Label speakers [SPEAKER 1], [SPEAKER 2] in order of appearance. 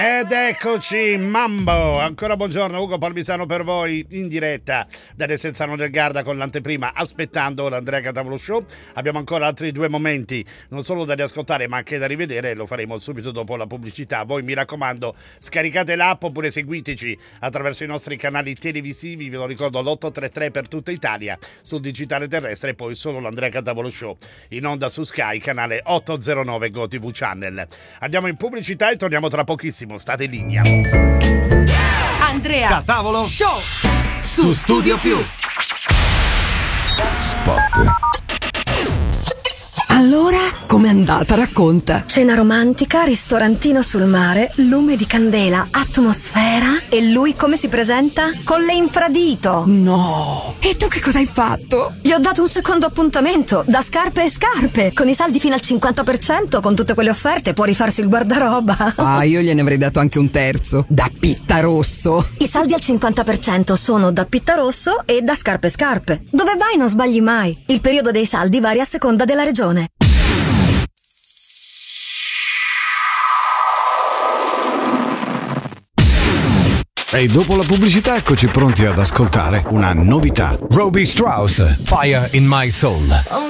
[SPEAKER 1] Ed eccoci, Mambo! Ancora buongiorno, Ugo Palmisano per voi in diretta da Desenzano del Garda con l'anteprima Aspettando l'Andrea Catavolo Show. Abbiamo ancora altri 2 momenti, non solo da riascoltare ma anche da rivedere, lo faremo subito dopo la pubblicità. Voi mi raccomando, scaricate l'app oppure seguiteci attraverso i nostri canali televisivi, ve lo ricordo l'833 per tutta Italia, sul digitale terrestre e poi solo l'Andrea Catavolo Show in onda su Sky, canale 809 GoTV Channel. Andiamo in pubblicità e torniamo tra pochissimo. State in linea.
[SPEAKER 2] Andrea
[SPEAKER 3] Catavolo
[SPEAKER 2] Show su Studio Più.
[SPEAKER 3] Spot.
[SPEAKER 4] Allora, com'è andata? Racconta.
[SPEAKER 5] Cena romantica, ristorantino sul mare, lume di candela, atmosfera. E lui come si presenta? Con le infradito.
[SPEAKER 4] No! E tu che cosa hai fatto?
[SPEAKER 5] Gli ho dato un secondo appuntamento, da scarpe e scarpe. Con i saldi fino al 50%, con tutte quelle offerte, può rifarsi il guardaroba.
[SPEAKER 4] Ah, io gliene avrei dato anche un terzo. Da Pittarosso.
[SPEAKER 5] I saldi al 50% sono da Pittarosso e da scarpe e scarpe. Dove vai non sbagli mai. Il periodo dei saldi varia a seconda della regione.
[SPEAKER 3] E dopo la pubblicità eccoci pronti ad ascoltare una novità. Robbie Strauss, Fire in My Soul.